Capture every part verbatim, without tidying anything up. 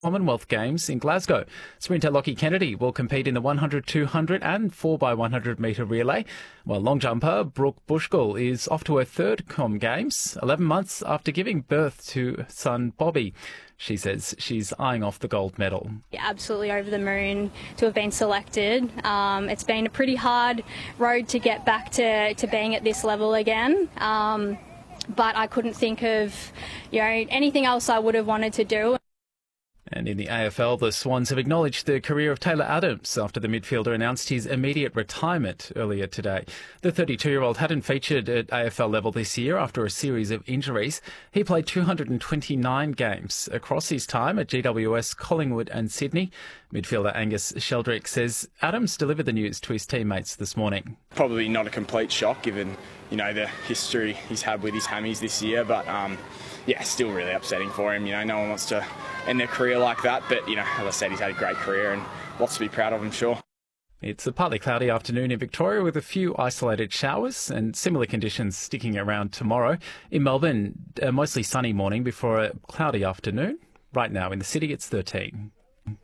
Commonwealth Games in Glasgow. Sprinter Lockie Kennedy will compete in the one hundred, two hundred and four by one hundred metre relay, while long jumper Brooke Bushkull is off to her third Com Games, eleven months after giving birth to son Bobby. She says she's eyeing off the gold medal. Absolutely over the moon to have been selected. Um, it's been a pretty hard road to get back to, to being at this level again. Um, but I couldn't think of, you know, anything else I would have wanted to do. And in the A F L, the Swans have acknowledged the career of Taylor Adams after the midfielder announced his immediate retirement earlier today. The thirty-two-year-old hadn't featured at A F L level this year after a series of injuries. He played two hundred twenty-nine games across his time at G W S, Collingwood and Sydney. Midfielder Angus Sheldrick says Adams delivered the news to his teammates this morning. Probably not a complete shock given, you know, the history he's had with his hammies this year, but um, yeah, still really upsetting for him. You know, no one wants to end their career like that, but, you know, as I said, he's had a great career and lots to be proud of, I'm sure. It's a partly cloudy afternoon in Victoria with a few isolated showers and similar conditions sticking around tomorrow. In Melbourne, a mostly sunny morning before a cloudy afternoon. Right now in the city, it's thirteen.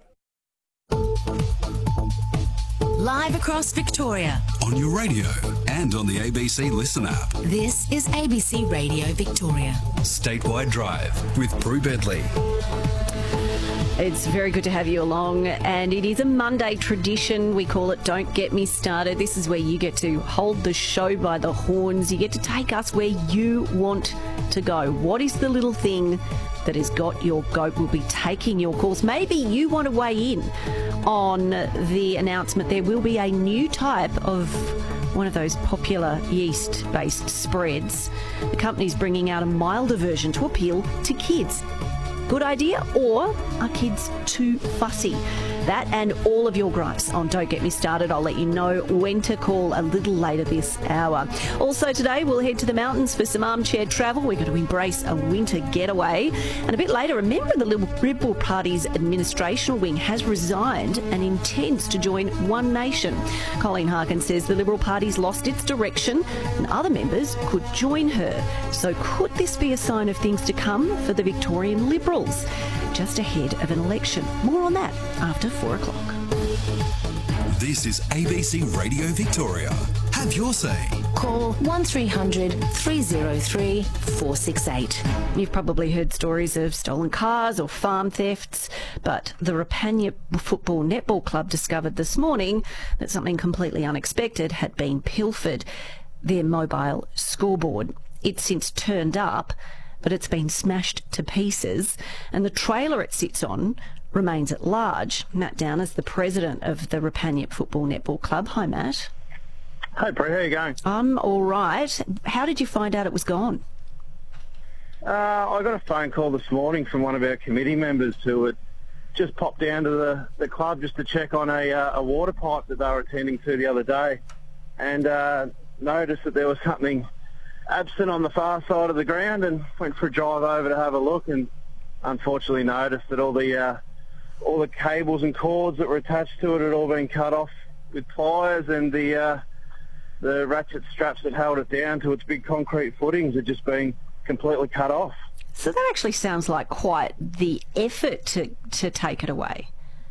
Live across Victoria. On your radio and on the A B C Listen app. This is A B C Radio Victoria. Statewide Drive with Prue Bentley. It's very good to have you along, and it is a Monday tradition. We call it Don't Get Me Started. This is where you get to hold the show by the horns. You get to take us where you want to go. What is the little thing that has got your goat? Will be taking your calls. Maybe you want to weigh in on the announcement. There will be a new type of one of those popular yeast-based spreads. The company's bringing out a milder version to appeal to kids. Good idea, or are kids too fussy? That and all of your gripes on Don't Get Me Started. I'll let you know when to call a little later this hour. Also today, we'll head to the mountains for some armchair travel. We're going to embrace a winter getaway. And a bit later, a member of the Liberal Party's administrational wing has resigned and intends to join One Nation. Colleen Harkin says the Liberal Party's lost its direction and other members could join her. So could this be a sign of things to come for the Victorian Liberals? Just ahead of an election. More on that after four o'clock. This is A B C Radio Victoria. Have your say. Call one three hundred, three oh three, four six eight. You've probably heard stories of stolen cars or farm thefts, but the Rapanya Football Netball Club discovered this morning that something completely unexpected had been pilfered. Their mobile scoreboard. It's since turned up, but it's been smashed to pieces, and the trailer it sits on remains at large. Matt Down is the president of the Rapanya Football Netball Club. Hi, Matt. Hi, Prue. How are you going? I'm all right. How did you find out it was gone? Uh, I got a phone call this morning from one of our committee members who had just popped down to the, the club just to check on a, uh, a water pipe that they were attending to the other day, and uh, noticed that there was something absent on the far side of the ground, and went for a drive over to have a look, and unfortunately noticed that all the uh, all the cables and cords that were attached to it had all been cut off with pliers, and the uh, the ratchet straps that held it down to its big concrete footings had just been completely cut off. So that actually sounds like quite the effort to, to take it away.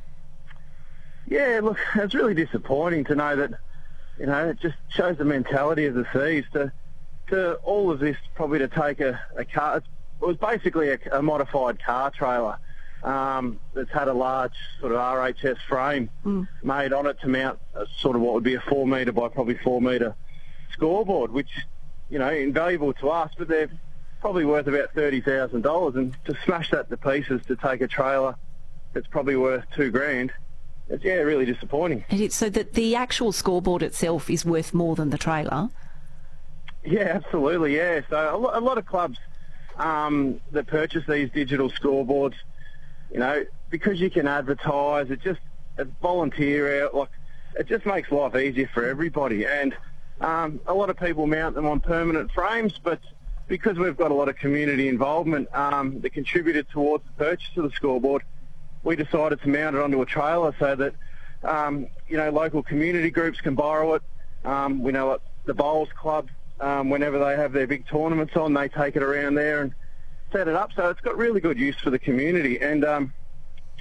Yeah, look, it's really disappointing to know that, you know, it just shows the mentality of the thieves to to all of this, probably to take a, a car. It was basically a, a modified car trailer um, that's had a large sort of R H S frame mm. made on it to mount a, sort of what would be a four metre by probably four metre scoreboard, which, you know, invaluable to us, but they're probably worth about thirty thousand dollars. And to smash that to pieces to take a trailer that's probably worth two grand, it's, yeah, really disappointing. So that the actual scoreboard itself is worth more than the trailer? Yeah, absolutely, yeah. So a, lo- a lot of clubs um, that purchase these digital scoreboards, you know, because you can advertise, it just, it's volunteer, like, it just makes life easier for everybody. And um, a lot of people mount them on permanent frames, but because we've got a lot of community involvement um, that contributed towards the purchase of the scoreboard, we decided to mount it onto a trailer so that, um, you know, local community groups can borrow it. Um, we know what the Bowls Club, Um, whenever they have their big tournaments on, they take it around there and set it up. So it's got really good use for the community. And, um,